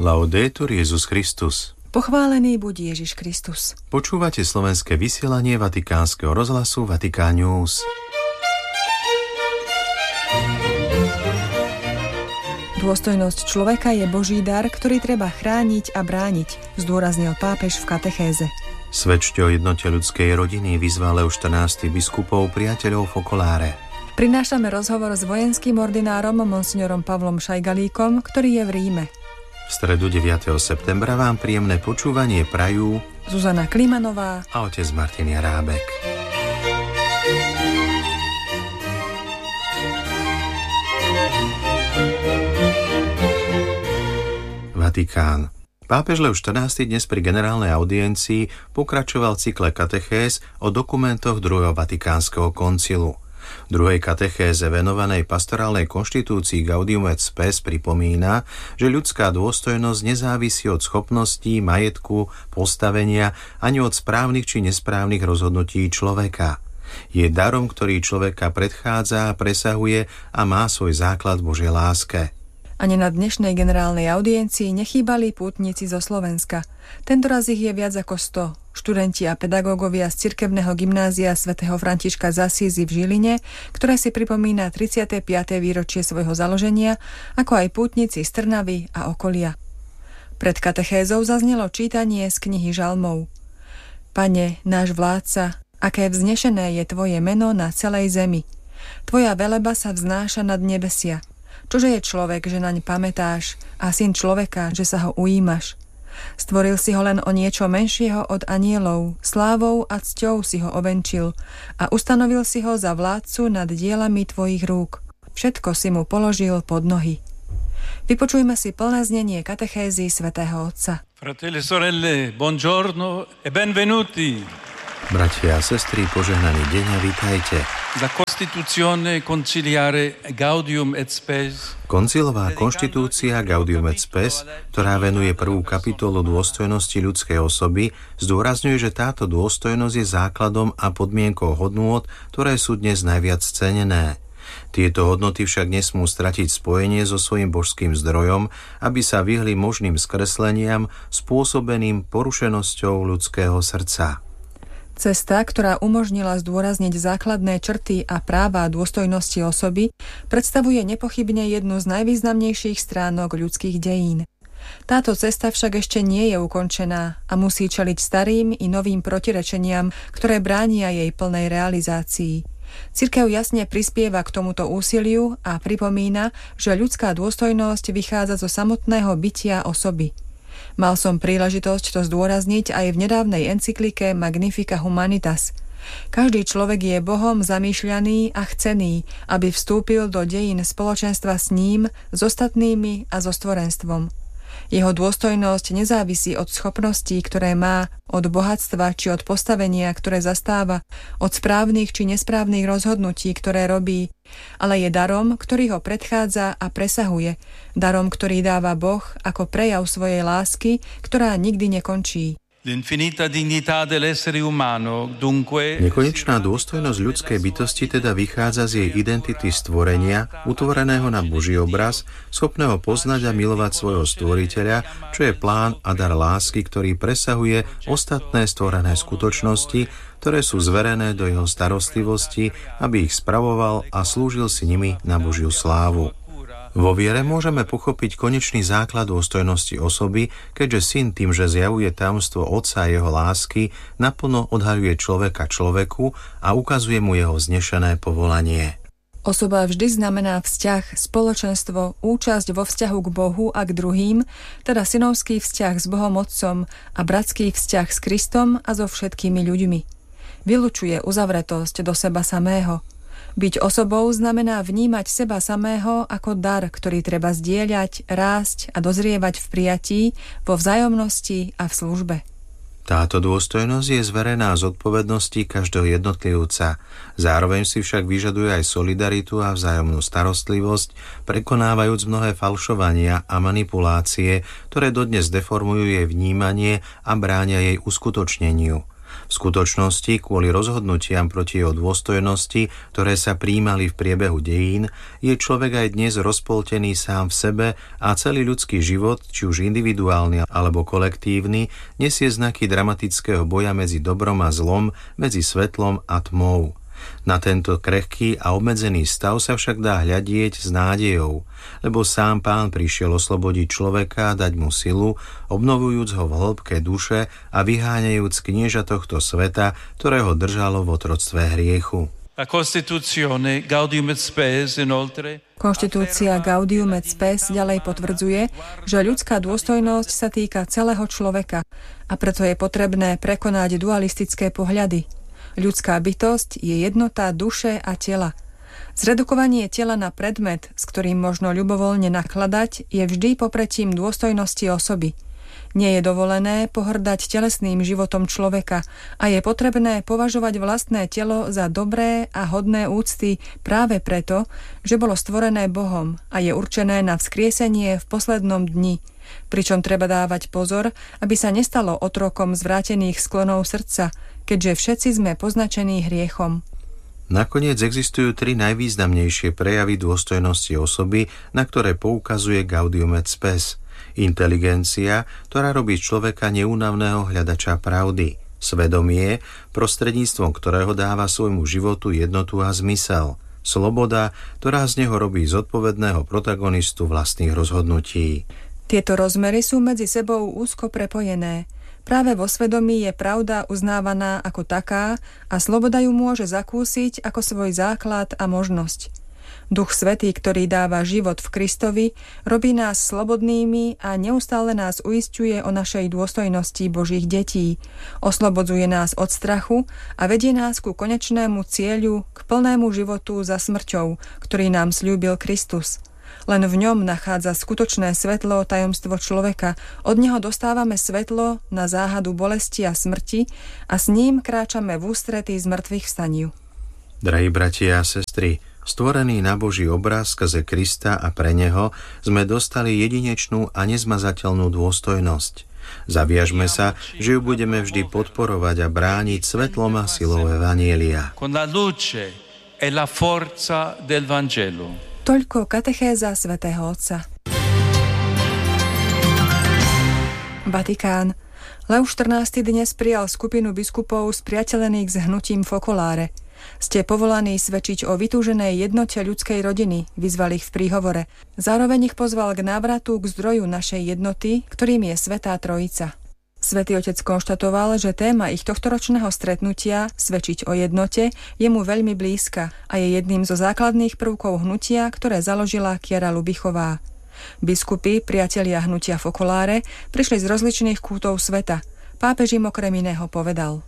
Laudetur Jesus Christus. Pochválený buď Ježiš Kristus. Počúvate slovenské vysielanie Vatikánskeho rozhlasu Vatikán News. Dôstojnosť človeka je Boží dar, ktorý treba chrániť a brániť, zdôraznil pápež v katechéze. Svedčte o jednote ľudskej rodiny, vyzval Leoš XIV biskupov priateľov Focolare. Prinášame rozhovor s vojenským ordinárom monsignorom Pavlom Šajgalíkom, ktorý je v Ríme. V stredu 9. septembra vám príjemné počúvanie prajú Zuzana Klimanová a otec Martin Jarábek. Vatikán. Pápež Leoš XIV dnes pri generálnej audiencii pokračoval cykle katechéz o dokumentoch druhého Vatikánskeho koncilu. V druhej katechéze venovanej pastorálnej konštitúcii Gaudium et Spes pripomína, že ľudská dôstojnosť nezávisí od schopností, majetku, postavenia ani od správnych či nesprávnych rozhodnutí človeka. Je darom, ktorý človeka predchádza a presahuje a má svoj základ v Božej láske. Ani na dnešnej generálnej audiencii nechýbali pútnici zo Slovenska. Tentoraz ich je viac ako 100. Študenti a pedagógovia z cirkevného gymnázia svätého Františka z Asízy v Žiline, ktoré si pripomína 35. výročie svojho založenia, ako aj pútnici z Trnavy a okolia. Pred katechézou zaznelo čítanie z knihy Žalmov. Pane, náš vládca, aké vznešené je Tvoje meno na celej zemi. Tvoja veleba sa vznáša nad nebesia. Čože je človek, že naň pamätáš, a syn človeka, že sa ho ujímaš. Stvoril si ho len o niečo menšieho od anielov, slávou a cťou si ho ovenčil a ustanovil si ho za vládcu nad dielami tvojich rúk. Všetko si mu položil pod nohy. Vypočujme si plné znenie katechézy svätého Otca. Fratelli e sorelle, buongiorno e benvenuti. Bratia a sestry, požehnaný deň a vítajte. La Costituzione Conciliare Gaudium et Spes. Koncilová konštitúcia Gaudium et Spes, ktorá venuje prvú kapitolu dôstojnosti ľudskej osoby, zdôrazňuje, že táto dôstojnosť je základom a podmienkou hodnôt, ktoré sú dnes najviac cenené. Tieto hodnoty však nesmú stratiť spojenie so svojím božským zdrojom, aby sa vyhli možným skresleniam spôsobeným porušenosťou ľudského srdca. Cesta, ktorá umožnila zdôrazniť základné črty a práva dôstojnosti osoby, predstavuje nepochybne jednu z najvýznamnejších stránok ľudských dejín. Táto cesta však ešte nie je ukončená a musí čeliť starým i novým protirečeniam, ktoré bránia jej plnej realizácii. Cirkev jasne prispieva k tomuto úsiliu a pripomína, že ľudská dôstojnosť vychádza zo samotného bytia osoby. Mal som príležitosť to zdôrazniť aj v nedávnej encyklike Magnifica Humanitas. Každý človek je Bohom zamýšľaný a chcený, aby vstúpil do dejín spoločenstva s ním, s ostatnými a so stvorenstvom. Jeho dôstojnosť nezávisí od schopností, ktoré má, od bohatstva či od postavenia, ktoré zastáva, od správnych či nesprávnych rozhodnutí, ktoré robí, ale je darom, ktorý ho predchádza a presahuje, darom, ktorý dáva Boh ako prejav svojej lásky, ktorá nikdy nekončí. Nekonečná dôstojnosť ľudskej bytosti teda vychádza z jej identity stvorenia, utvoreného na Boží obraz, schopného poznať a milovať svojho stvoriteľa, čo je plán a dar lásky, ktorý presahuje ostatné stvorené skutočnosti, ktoré sú zverené do jeho starostlivosti, aby ich spravoval a slúžil si nimi na Božiu slávu. Vo viere môžeme pochopiť konečný základ dôstojnosti osoby, keďže syn tým, že zjavuje tajomstvo Otca a jeho lásky, naplno odhaľuje človeka človeku a ukazuje mu jeho vznešené povolanie. Osoba vždy znamená vzťah, spoločenstvo, účasť vo vzťahu k Bohu a k druhým, teda synovský vzťah s Bohom Otcom a bratský vzťah s Kristom a so všetkými ľuďmi. Vylučuje uzavretosť do seba samého. Byť osobou znamená vnímať seba samého ako dar, ktorý treba zdieľať, rásť a dozrievať v prijatí, vo vzájomnosti a v službe. Táto dôstojnosť je zverená zodpovednosti každého jednotlivca. Zároveň si však vyžaduje aj solidaritu a vzájomnú starostlivosť, prekonávajúc mnohé falšovania a manipulácie, ktoré dodnes deformujú jej vnímanie a bránia jej uskutočneniu. V skutočnosti, kvôli rozhodnutiam proti jeho dôstojnosti, ktoré sa prijímali v priebehu dejín, je človek aj dnes rozpoltený sám v sebe a celý ľudský život, či už individuálny alebo kolektívny, nesie znaky dramatického boja medzi dobrom a zlom, medzi svetlom a tmou. Na tento krehký a obmedzený stav sa však dá hľadieť s nádejou, lebo sám Pán prišiel oslobodiť človeka a dať mu silu, obnovujúc ho v hĺbke duše a vyháňajúc knieža tohto sveta, ktorého držalo v otroctve hriechu. Konštitúcia Gaudium et Spes ďalej potvrdzuje, že ľudská dôstojnosť sa týka celého človeka a preto je potrebné prekonať dualistické pohľady. Ľudská bytosť je jednota duše a tela. Zredukovanie tela na predmet, s ktorým možno ľubovoľne nakladať, je vždy popretím dôstojnosti osoby. Nie je dovolené pohrdať telesným životom človeka a je potrebné považovať vlastné telo za dobré a hodné úcty práve preto, že bolo stvorené Bohom a je určené na vzkriesenie v poslednom dni, pričom treba dávať pozor, aby sa nestalo otrokom zvrátených sklonov srdca, keďže všetci sme poznačení hriechom. Nakoniec existujú 3 najvýznamnejšie prejavy dôstojnosti osoby, na ktoré poukazuje Gaudium et Spes. Inteligencia, ktorá robí človeka neúnavného hľadača pravdy. Svedomie, prostredníctvom ktorého dáva svojmu životu jednotu a zmysel. Sloboda, ktorá z neho robí zodpovedného protagonistu vlastných rozhodnutí. Tieto rozmery sú medzi sebou úzko prepojené. Práve vo svedomí je pravda uznávaná ako taká a sloboda ju môže zakúsiť ako svoj základ a možnosť. Duch Svätý, ktorý dáva život v Kristovi, robí nás slobodnými a neustále nás uisťuje o našej dôstojnosti Božích detí. Oslobodzuje nás od strachu a vedie nás ku konečnému cieľu, k plnému životu za smrťou, ktorý nám sľúbil Kristus. Len v ňom nachádza skutočné svetlo tajomstvo človeka. Od neho dostávame svetlo na záhadu bolesti a smrti a s ním kráčame v ústretí zmrtvých vstaniu. Drahí bratia a sestry, stvorení na Boží obraz skrze Krista a pre neho sme dostali jedinečnú a nezmazateľnú dôstojnosť. Zaviažme sa, že ju budeme vždy podporovať a brániť svetlom a silou Evanjelia. Toľko katechéza svätého Otca. Vatikán. Lev XIV dnes prijal skupinu biskupov spriateľených s hnutím Focolare. Ste povolaní svedčiť o vytúženej jednote ľudskej rodiny, vyzval ich v príhovore. Zároveň ich pozval k návratu k zdroju našej jednoty, ktorým je Svätá Trojica. Svätý Otec konštatoval, že téma ich tohtoročného stretnutia, svedčiť o jednote, je mu veľmi blízka a je jedným zo základných prvkov hnutia, ktoré založila Chiara Lubichová. Biskupy, priatelia hnutia Focolare, prišli z rozličných kútov sveta. Pápež im okrem iného povedal: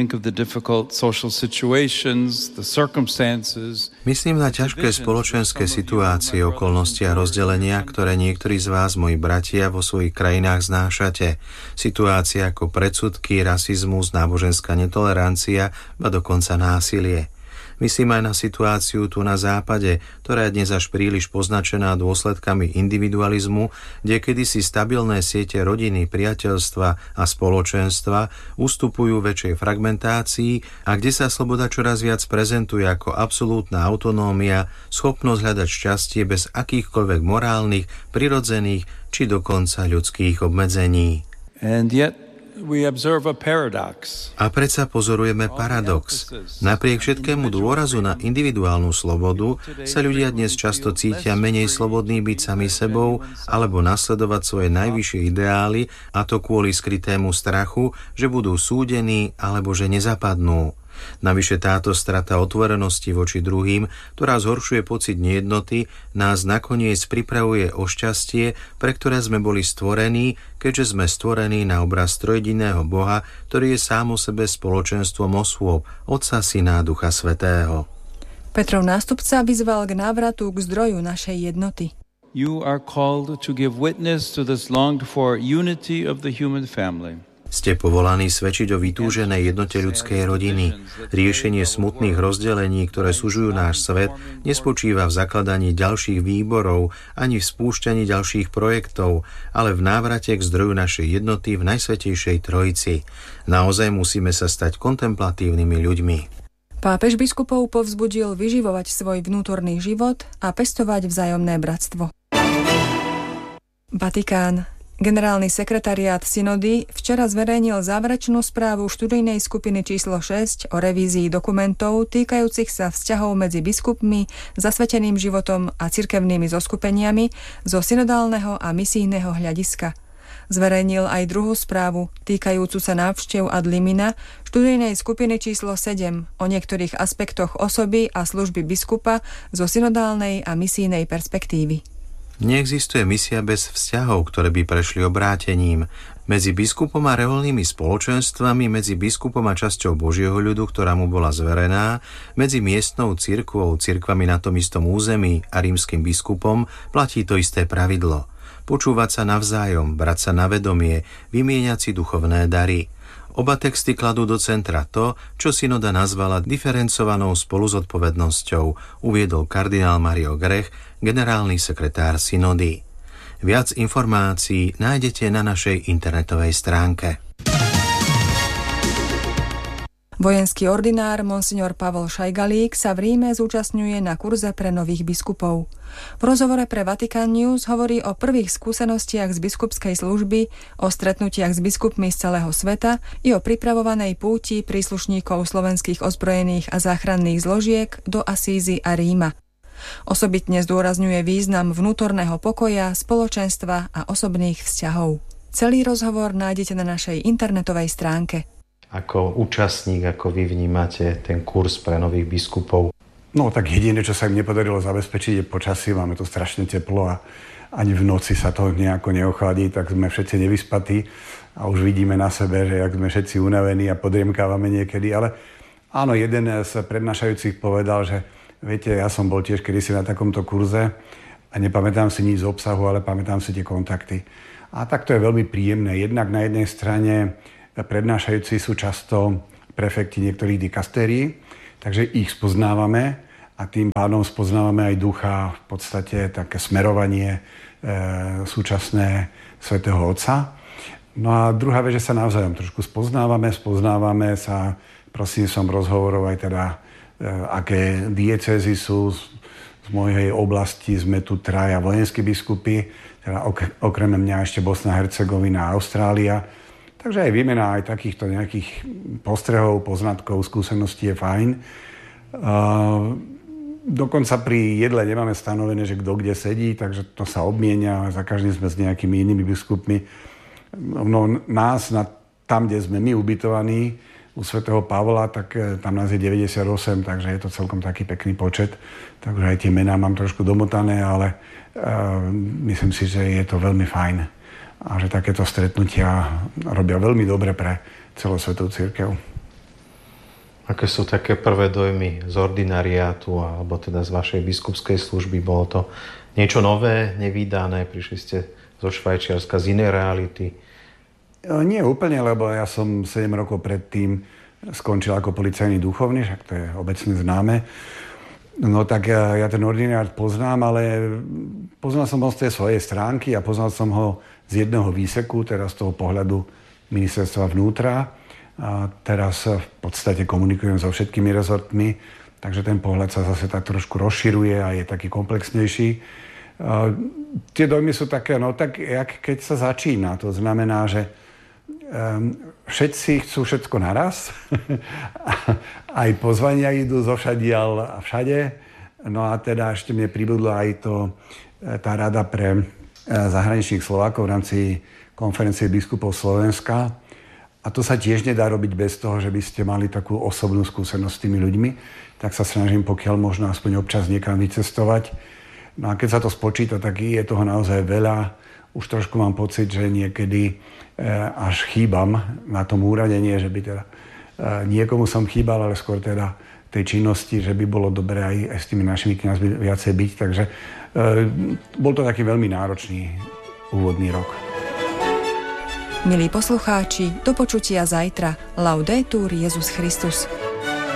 Myslím na ťažké spoločenské situácie, okolnosti a rozdelenia, ktoré niektorí z vás, moji bratia, vo svojich krajinách znášate. Situácie ako predsudky, rasizmus, náboženská netolerancia, a dokonca násilie. Myslím aj na situáciu tu na západe, ktorá je dnes až príliš poznačená dôsledkami individualizmu, kde kedysi stabilné siete rodiny, priateľstva a spoločenstva ustupujú väčšej fragmentácii a kde sa sloboda čoraz viac prezentuje ako absolútna autonómia, schopnosť hľadať šťastie bez akýchkoľvek morálnych, prirodzených či dokonca ľudských obmedzení. A predsa pozorujeme paradox. Napriek všetkému dôrazu na individuálnu slobodu sa ľudia dnes často cítia menej slobodní byť sami sebou alebo nasledovať svoje najvyššie ideály, a to kvôli skrytému strachu, že budú súdení alebo že nezapadnú. Navyše táto strata otvorenosti voči druhým, ktorá zhoršuje pocit nejednoty, nás nakoniec pripravuje o šťastie, pre ktoré sme boli stvorení, keďže sme stvorení na obraz trojjediného Boha, ktorý je sám o sebe spoločenstvom osôb, Otca, Syna a Ducha Svätého. Petrov nástupca vyzval k návratu k zdroju našej jednoty. You are called to give witness to this longed for unity of the human family. Ste povolaní svedčiť o vytúženej jednote ľudskej rodiny. Riešenie smutných rozdelení, ktoré sužujú náš svet, nespočíva v zakladaní ďalších výborov ani v spúšťaní ďalších projektov, ale v návrate k zdroju našej jednoty v Najsvätejšej Trojici. Naozaj musíme sa stať kontemplatívnymi ľuďmi. Pápež biskupov povzbudil vyživovať svoj vnútorný život a pestovať vzájomné bratstvo. Vatikán. Generálny sekretariát synody včera zverejnil záverečnú správu študijnej skupiny číslo 6 o revízii dokumentov týkajúcich sa vzťahov medzi biskupmi, zasveteným životom a cirkevnými zoskupeniami zo synodálneho a misijného hľadiska. Zverejnil aj druhú správu týkajúcu sa návštev ad limina študijnej skupiny číslo 7 o niektorých aspektoch osoby a služby biskupa zo synodálnej a misijnej perspektívy. Neexistuje misia bez vzťahov, ktoré by prešli obrátením. Medzi biskupom a reholnými spoločenstvami, medzi biskupom a časťou Božieho ľudu, ktorá mu bola zverená, medzi miestnou cirkvou, cirkvami na tom istom území a rímskym biskupom platí to isté pravidlo. Počúvať sa navzájom, brať sa na vedomie, vymieňať si duchovné dary. Oba texty kladú do centra to, čo synoda nazvala diferencovanou spoluzodpovednosťou, uviedol kardinál Mario Grech, generálny sekretár synody. Viac informácií nájdete na našej internetovej stránke. Vojenský ordinár monsignor Pavol Šajgalík sa v Ríme zúčastňuje na kurze pre nových biskupov. V rozhovore pre Vatican News hovorí o prvých skúsenostiach z biskupskej služby, o stretnutiach s biskupmi z celého sveta i o pripravovanej púti príslušníkov slovenských ozbrojených a záchranných zložiek do Asízy a Ríma. Osobitne zdôrazňuje význam vnútorného pokoja, spoločenstva a osobných vzťahov. Celý rozhovor nájdete na našej internetovej stránke. Ako účastník, ako vy vnímate ten kurz pre nových biskupov? No tak jediné, čo sa im nepodarilo zabezpečiť, je počasie. Máme tu strašne teplo a ani v noci sa to nejako neochladí, tak sme všetci nevyspatí a už vidíme na sebe, že jak sme všetci unavení a podriemkávame niekedy. Ale áno, jeden z prednášajúcich povedal, že viete, ja som bol tiež kedysi na takomto kurze a nepamätám si nič z obsahu, ale pamätám si tie kontakty. A tak to je veľmi príjemné. Jednak na jednej strane prednášajúci sú často prefekti niektorých dikastérií, takže ich spoznávame a tým pádom spoznávame aj ducha, v podstate také smerovanie súčasné svätého Otca. No a druhá vec, že sa navzájom trošku spoznávame sa prostredníctvom rozhovorov aj teda, aké diecézy sú. Z mojej oblasti sme tu traja vojenskí biskupy, teda okrem mňa ešte Bosna, Hercegovina a Austrália. Takže aj výmena aj takýchto nejakých postrehov, poznatkov, skúseností je fajn. Dokonca pri jedle nemáme stanovené, že kto kde sedí, takže to sa obmienia. Za každým sme s nejakými inými biskupmi. No, nás tam, kde sme my ubytovaní, u svätého Pavla, tak tam nás je 98, takže je to celkom taký pekný počet. Takže aj tie mená mám trošku domotané, ale myslím si, že je to veľmi fajn. A že takéto stretnutia robia veľmi dobre pre celosvetovú cirkev. Aké sú také prvé dojmy z ordinariátu alebo teda z vašej biskupskej služby? Bolo to niečo nové, nevídané? Prišli ste zo Švajčiarska, z inej reality? Nie úplne, lebo ja som 7 rokov predtým skončil ako policajný duchovný, však to je obecne známe. No tak ja ten ordinariát poznám, ale poznal som ho z tej svojej stránky a poznal som ho z jedného výseku, teda z toho pohľadu ministerstva vnútra. A teraz v podstate komunikujem so všetkými rezortmi, takže ten pohľad sa zase tak trošku rozširuje a je taký komplexnejší. Tie dojmy sú také, no tak jak keď sa začína, to znamená, že všetci chcú všetko naraz, aj pozvania idú zovšadiaľ a všade. No a teda ešte mne pribudla aj tá rada pre zahraničných Slovákov v rámci konferencie biskupov Slovenska. A to sa tiež nedá robiť bez toho, že by ste mali takú osobnú skúsenosť s tými ľuďmi. Tak sa snažím, pokiaľ možno aspoň občas niekam vycestovať. No a keď sa to spočíta, tak je toho naozaj veľa. Už trošku mám pocit, že niekedy až chýbam na tom úrade, nie, že by teda niekomu som chýbal, ale skôr teda tej činnosti, že by bolo dobré aj s tými našimi kňazmi viacej byť. Takže bol to taký veľmi náročný úvodný rok. Milí poslucháči, do počutia zajtra. Laudetur Jesus Christus.